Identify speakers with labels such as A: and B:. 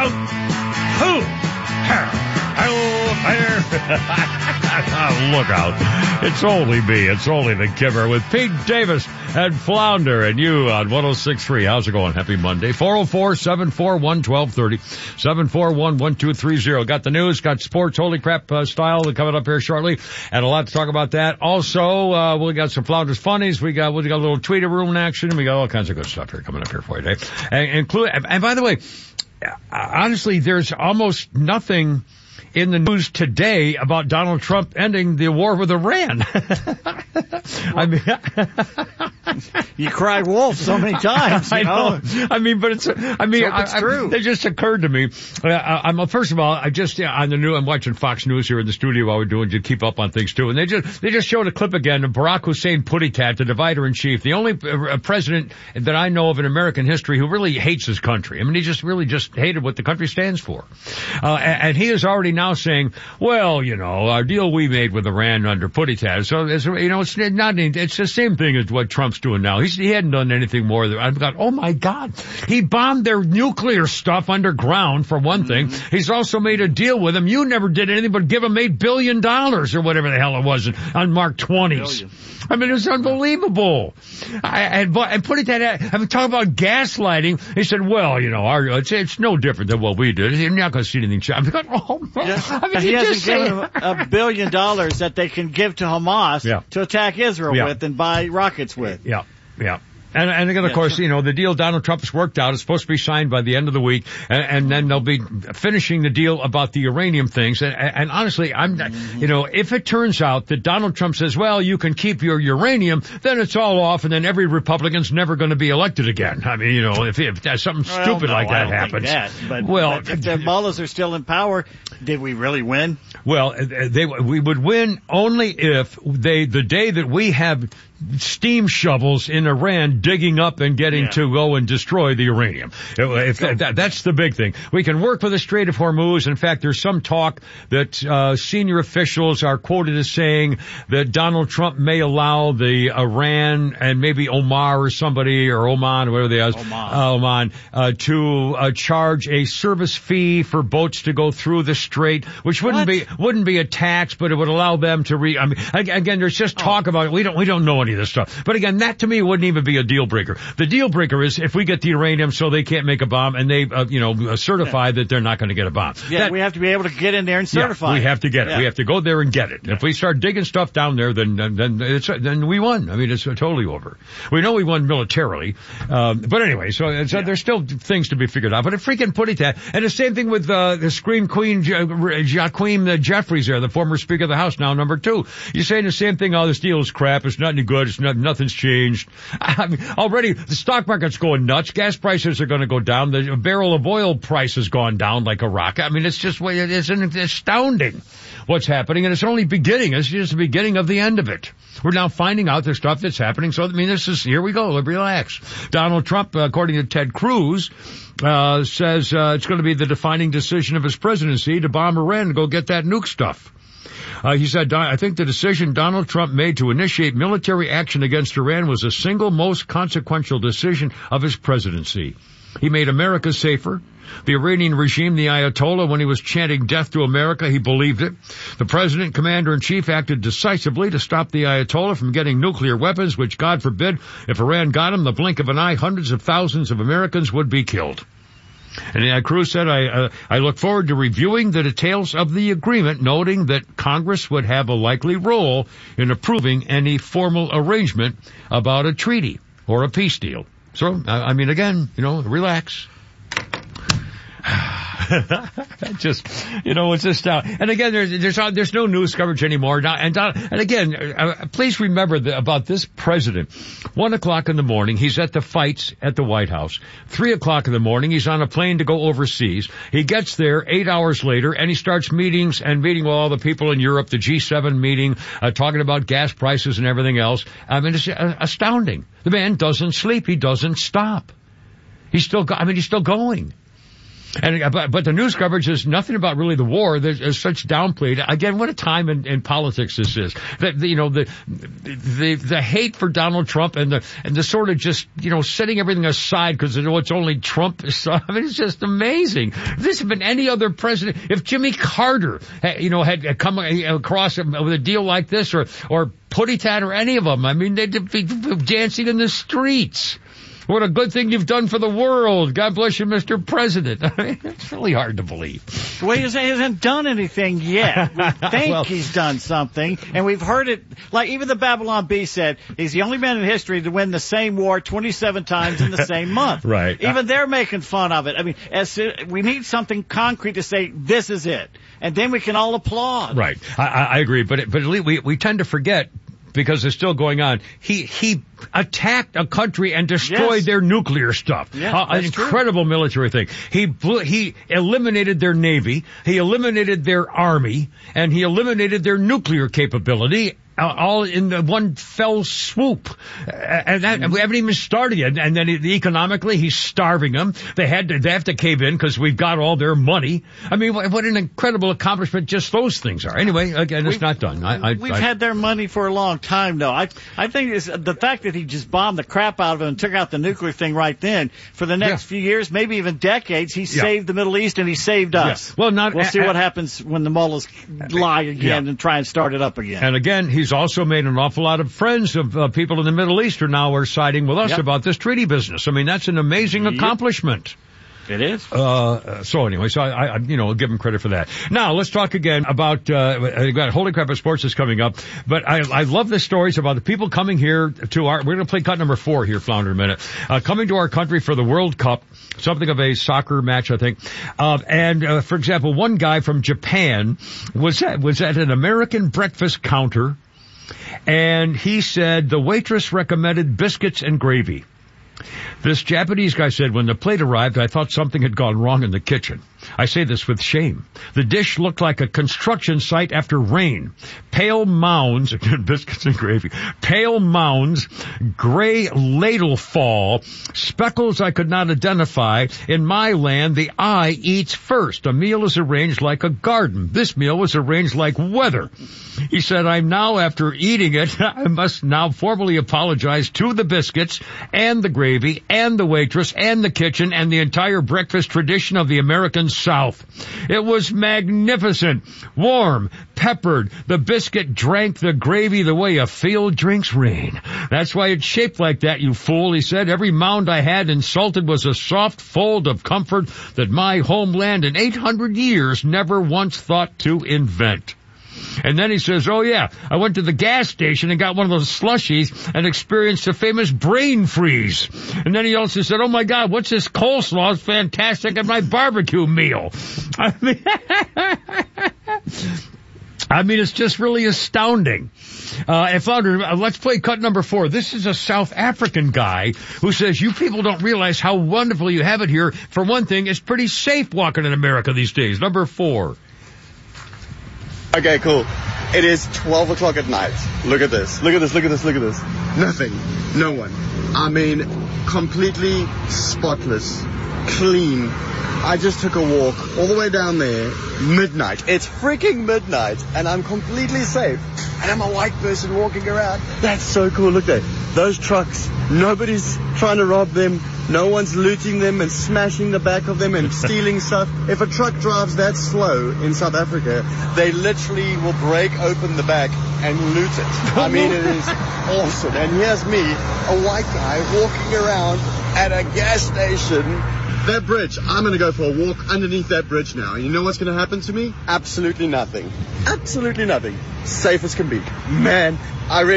A: out. Who? Look out. It's only me. It's only the Kimmer with Pete Davis and Flounder and you on 106.3. How's it going? Happy Monday. 404-741-1230. 741-1230. Got the news, got sports, holy crap style coming up here shortly, and a lot to talk about that. Also, we got some Flounder's funnies. We got a little tweeter room action. We got all kinds of good stuff here coming up here for you today. And by the way, honestly, there's almost nothing in the news today about Donald Trump ending the war with Iran. I mean,
B: you cried wolf so many times. You know?
A: I mean, but it's
B: true.
A: It just occurred to me. First of all, I just on the new. I'm watching Fox News here in the studio while we're doing to keep up on things too, and they just showed a clip again of Barack Hussein Puttikat, the divider in chief, the only president that I know of in American history who really hates his country. I mean, he just hated what the country stands for, and he is already now saying, well, you know, our deal we made with Iran under Puttikat, so it's the same thing as what Trump's doing now. He hadn't done anything more. I've got, oh my God, he bombed their nuclear stuff underground for one thing. He's also made a deal with them. You never did anything but give him $8 billion or whatever the hell it was on Mark 20s. I mean, it was unbelievable. And Puttikat, I'm talking about gaslighting. He said, well, you know, it's no different than what we did. You're not going to see anything. I'm going, oh man.
B: Yeah. I mean, he hasn't given them $1 billion that they can give to Hamas to attack Israel with and buy rockets with.
A: Yeah. And again, of course, you know, the deal Donald Trump has worked out is supposed to be signed by the end of the week, and then they'll be finishing the deal about the uranium things. And honestly, you know, if it turns out that Donald Trump says, well, you can keep your uranium, then it's all off, and then every Republican's never going to be elected again. I mean, you know, if something stupid like that happens.
B: But if the mullahs are still in power, did we really win?
A: Well, we would win only if the day that we have steam shovels in Iran digging up and getting to go and destroy the uranium. That's the big thing. We can work with the Strait of Hormuz. In fact, there's some talk that senior officials are quoted as saying that Donald Trump may allow the Iran and maybe Omar or somebody or Oman or whatever they are, Oman, to charge a service fee for boats to go through the strait, which wouldn't be a tax, but it would allow them to again, there's just talk about it. We don't know any of this stuff. But again, that to me wouldn't even be a deal breaker. The deal breaker is if we get the uranium so they can't make a bomb and they, certify that they're not going to get a bomb.
B: Yeah, we have to be able to get in there and certify.
A: We have to get it. We have to go there and get it. Yeah. If we start digging stuff down there, then we won. I mean, it's totally over. We know we won militarily. But anyway, so there's still things to be figured out. But it freaking put it that. And the same thing with, the Scream Queen, Jaquim Jeffries there, the former Speaker of the House, now number 2. You're saying the same thing, this deal is crap, it's not any good, nothing's changed. I mean, already the stock market's going nuts. Gas prices are going to go down. The barrel of oil price has gone down like a rocket. I mean, it's astounding what's happening, and it's only beginning. It's just the beginning of the end of it. We're now finding out the stuff that's happening. So, I mean, here we go. Relax. Donald Trump, according to Ted Cruz, says it's going to be the defining decision of his presidency to bomb Iran and go get that nuke stuff. He said, I think the decision Donald Trump made to initiate military action against Iran was the single most consequential decision of his presidency. He made America safer. The Iranian regime, the Ayatollah, when he was chanting death to America, he believed it. The president, commander-in-chief, acted decisively to stop the Ayatollah from getting nuclear weapons, which, God forbid, if Iran got them, the blink of an eye, hundreds of thousands of Americans would be killed. And Cruz said, I look forward to reviewing the details of the agreement, noting that Congress would have a likely role in approving any formal arrangement about a treaty or a peace deal. So, I mean, again, relax. Just, it's just, and again, there's no news coverage anymore now. And again, please remember about this president. 1:00 in the morning, he's at the fights at the White House. 3:00 in the morning, he's on a plane to go overseas. He gets there 8 hours later and he starts meeting with all the people in Europe, the G7 meeting, talking about gas prices and everything else. I mean, it's astounding. The man doesn't sleep. He doesn't stop. He's still going. But the news coverage is nothing about really the war. There's such downplayed. Again, what a time in politics this is. The hate for Donald Trump and the sort of just, setting everything aside because it's only Trump. I mean, it's just amazing. If this had been any other president, if Jimmy Carter, had come across with a deal like this or Puttitat or any of them, I mean, they'd be dancing in the streets. What a good thing you've done for the world. God bless you, Mr. President. I mean, it's really hard to believe.
B: Well, he hasn't done anything yet. We think he's done something, and we've heard it. Like even the Babylon Bee said, he's the only man in history to win the same war 27 times in the same month.
A: Right.
B: Even they're making fun of it. I mean, we need something concrete to say this is it, and then we can all applaud.
A: Right. I agree, but at least we tend to forget. Because it's still going on. He attacked a country and destroyed their nuclear stuff.
B: Yeah,
A: an incredible military thing. He eliminated their navy. He eliminated their army, and he eliminated their nuclear capability. All in the one fell swoop. And we haven't even started yet. And then economically, he's starving them. They have to cave in because we've got all their money. I mean, what an incredible accomplishment just those things are. Anyway, again, it's not done.
B: We've had their money for a long time, though. I think it's the fact that he just bombed the crap out of it and took out the nuclear thing right then. For the next few years, maybe even decades, he saved the Middle East and he saved us.
A: Yeah. Well,
B: we'll see what happens when the mullahs lie again and try and start it up again.
A: And again, he's also made an awful lot of friends of people in the Middle East who now are siding with us about this treaty business. I mean, that's an amazing accomplishment.
B: It is.
A: So anyway, I give him credit for that. Now, let's talk again about, Holy Crap at Sports is coming up, but I love the stories about the people coming here we're going to play cut number 4 here, Flounder, in a minute, coming to our country for the World Cup, something of a soccer match, I think. For example, one guy from Japan was at an American breakfast counter, and he said the waitress recommended biscuits and gravy. This Japanese guy said, when the plate arrived, I thought something had gone wrong in the kitchen. I say this with shame. The dish looked like a construction site after rain. Pale mounds, again, biscuits and gravy, pale mounds, gray ladle fall, speckles I could not identify. In my land, the eye eats first. A meal is arranged like a garden. This meal was arranged like weather. He said, after eating it, I must now formally apologize to the biscuits and the gravy and the waitress and the kitchen and the entire breakfast tradition of the American South. It was magnificent, warm, peppered. The biscuit drank the gravy the way a field drinks rain. That's why it's shaped like that, you fool, he said. Every mound I had insulted was a soft fold of comfort that my homeland in 800 years never once thought to invent. And then he says, I went to the gas station and got one of those slushies and experienced a famous brain freeze. And then he also said, oh my God, what's this coleslaw? It's fantastic at my barbecue meal. I mean, it's just really astounding. And Flounder, let's play cut number 4. This is a South African guy who says, you people don't realize how wonderful you have it here. For one thing, it's pretty safe walking in America these days. Number 4.
C: Okay, cool. It is 12 o'clock at night. Look at this. Look at this. Look at this. Look at this. Nothing. No one. I mean, completely spotless. Clean. I just took a walk all the way down there. Midnight. It's freaking midnight. And I'm completely safe. And I'm a white person walking around. That's so cool. Look there. Those trucks. Nobody's trying to rob them. No one's looting them and smashing the back of them and stealing stuff. If a truck drives that slow in South Africa, they literally will break open the back and loot it. I mean, it is awesome. And here's me, a white guy, walking around at a gas station. That bridge, I'm going to go for a walk underneath that bridge now. You know what's going to happen to me? Absolutely nothing. Absolutely nothing. Safe as can be. Man, I really